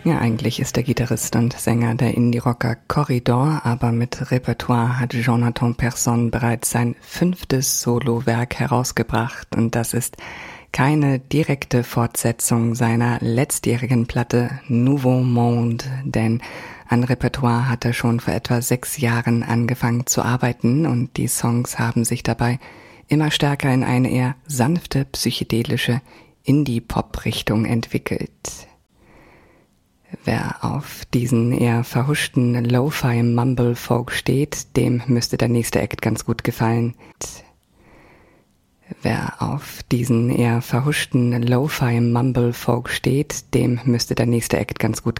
Ja, eigentlich ist der Gitarrist und Sänger der Indie-Rocker Corridor, aber mit Repertoire hat Jonathan Persson bereits sein 5. Solowerk herausgebracht und das ist keine direkte Fortsetzung seiner letztjährigen Platte Nouveau Monde, denn an Repertoire hat er schon vor etwa 6 Jahren angefangen zu arbeiten und die Songs haben sich dabei immer stärker in eine eher sanfte, psychedelische Indie-Pop-Richtung entwickelt. Wer auf diesen eher verhuschten Lo-Fi-Mumble-Folk steht, dem müsste der nächste Act ganz gut gefallen. Wer auf diesen eher verhuschten Lo-Fi-Mumble-Folk steht, dem müsste der nächste Act ganz gut